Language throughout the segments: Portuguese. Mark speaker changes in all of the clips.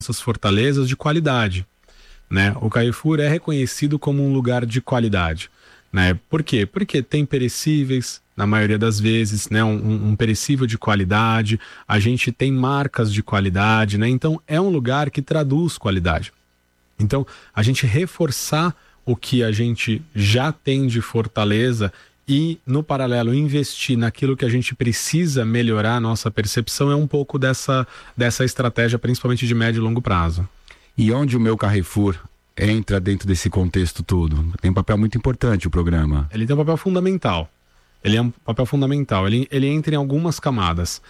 Speaker 1: nossas fortalezas de qualidade, né? O Carrefour é reconhecido como um lugar de qualidade, né? Por quê? Porque tem perecíveis, na maioria das vezes, né? Um perecível de qualidade, a gente tem marcas de qualidade, né? Então é um lugar que traduz qualidade. Então a gente reforçar o que a gente já tem de fortaleza e, no paralelo, investir naquilo que a gente precisa melhorar a nossa percepção é um pouco dessa estratégia, principalmente de médio e longo prazo.
Speaker 2: E onde o Meu Carrefour entra dentro desse contexto todo? Tem um papel muito importante o programa.
Speaker 1: Ele tem um papel fundamental. Ele é um papel fundamental. Ele entra em algumas camadas.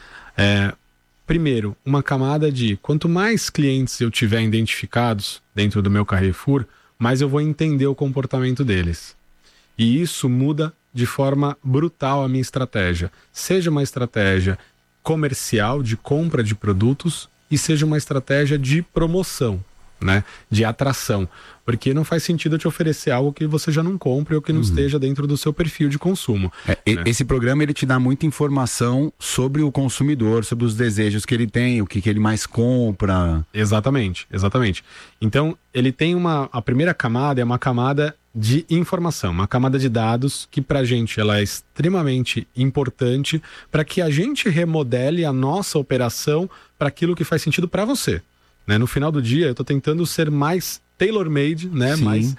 Speaker 1: Primeiro, uma camada de quanto mais clientes eu tiver identificados dentro do Meu Carrefour, mais eu vou entender o comportamento deles. E isso muda de forma brutal a minha estratégia. Seja uma estratégia comercial, de compra de produtos, e seja uma estratégia de promoção, né? De atração. Porque não faz sentido eu te oferecer algo que você já não compre ou que não esteja dentro do seu perfil de consumo.
Speaker 2: Né? Esse programa ele te dá muita informação sobre o consumidor, sobre os desejos que ele tem, o que ele mais compra.
Speaker 1: Exatamente. Então, ele tem a primeira camada é uma camada de informação, uma camada de dados que pra gente ela é extremamente importante para que a gente remodele a nossa operação para aquilo que faz sentido para você, né? No final do dia eu tô tentando ser mais tailor-made, né? Mais,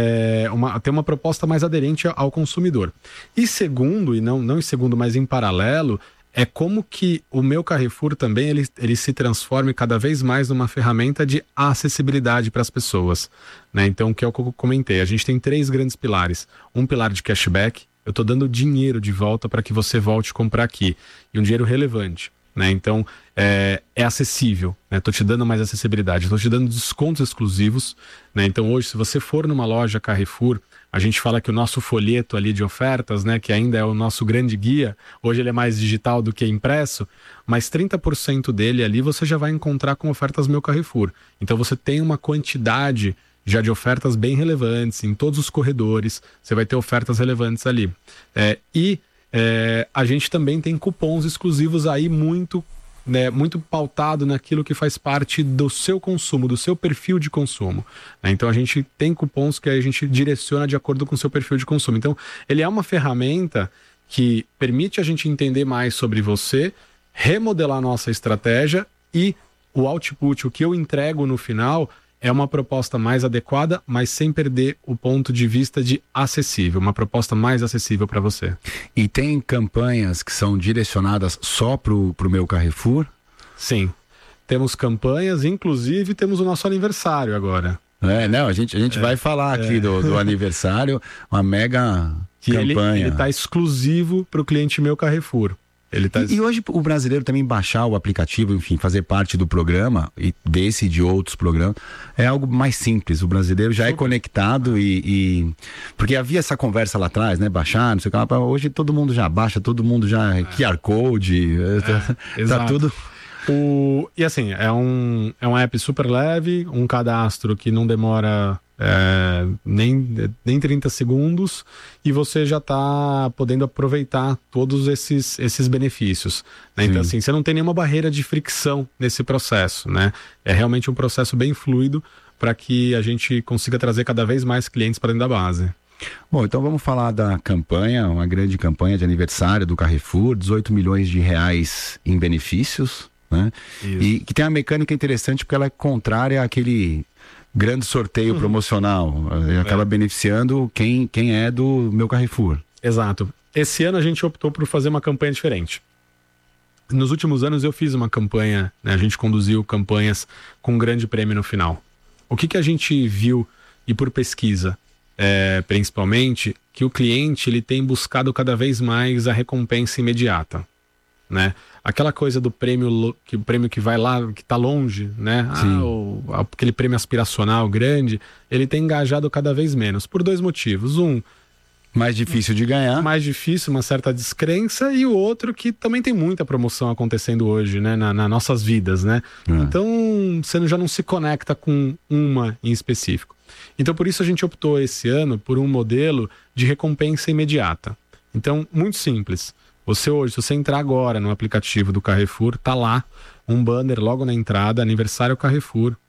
Speaker 1: ter uma proposta mais aderente ao consumidor. E segundo, e não em segundo, mas em paralelo, é como que o Meu Carrefour também ele se transforme cada vez mais numa ferramenta de acessibilidade para as pessoas, né? Então, que é o que eu comentei, a gente tem 3 grandes pilares. Um pilar de cashback, eu estou dando dinheiro de volta para que você volte a comprar aqui, e um dinheiro relevante, né? Então, é acessível, né? Estou te dando mais acessibilidade, estou te dando descontos exclusivos, né? Então, hoje, se você for numa loja Carrefour, a gente fala que o nosso folheto ali de ofertas, né, que ainda é o nosso grande guia, hoje ele é mais digital do que impresso, mas 30% dele ali você já vai encontrar com ofertas Meu Carrefour. Então você tem uma quantidade já de ofertas bem relevantes em todos os corredores, você vai ter ofertas relevantes ali. A gente também tem cupons exclusivos aí muito pautado naquilo que faz parte do seu consumo, do seu perfil de consumo, né? Então a gente tem cupons que a gente direciona de acordo com o seu perfil de consumo. Então ele é uma ferramenta que permite a gente entender mais sobre você, remodelar a nossa estratégia e o output, o que eu entrego no final, é uma proposta mais adequada, mas sem perder o ponto de vista de acessível, uma proposta mais acessível para você.
Speaker 2: E tem campanhas que são direcionadas só pro Meu Carrefour?
Speaker 1: Sim, temos campanhas, inclusive temos o nosso aniversário agora.
Speaker 2: A gente vai falar aqui do aniversário, uma mega campanha.
Speaker 1: Ele está exclusivo para o cliente Meu Carrefour.
Speaker 2: E hoje o brasileiro também baixar o aplicativo, enfim, fazer parte do programa, e desse e de outros programas, é algo mais simples. O brasileiro já é conectado porque havia essa conversa lá atrás, né? Baixar, não sei o que. Hoje todo mundo já baixa, todo mundo já QR Code, tá tudo...
Speaker 1: E assim, é um app super leve, um cadastro que não demora nem 30 segundos e você já está podendo aproveitar todos esses benefícios, né? Então assim, você não tem nenhuma barreira de fricção nesse processo, né? É realmente um processo bem fluido para que a gente consiga trazer cada vez mais clientes para dentro da base.
Speaker 2: Bom, então vamos falar da campanha, uma grande campanha de aniversário do Carrefour, 18 milhões de reais em benefícios, né? E que tem uma mecânica interessante porque ela é contrária àquele grande sorteio promocional, acaba beneficiando quem é do Meu Carrefour.
Speaker 1: Exato. Esse ano a gente optou por fazer uma campanha diferente. Nos últimos anos eu fiz uma campanha, né, a gente conduziu campanhas com um grande prêmio no final. O que a gente viu, e por pesquisa, principalmente, que o cliente ele tem buscado cada vez mais a recompensa imediata, né? Aquela coisa do prêmio, o prêmio que vai lá, que está longe, né? Aquele prêmio aspiracional grande, ele tem engajado cada vez menos, por 2 motivos.
Speaker 2: Mais difícil de ganhar.
Speaker 1: Mais difícil, uma certa descrença, e o outro que também tem muita promoção acontecendo hoje, né? Nas nossas vidas, né? Então, você já não se conecta com uma em específico. Então, por isso a gente optou esse ano por um modelo de recompensa imediata. Então, muito simples. Você hoje, se você entrar agora no aplicativo do Carrefour, tá lá um banner logo na entrada, aniversário Carrefour.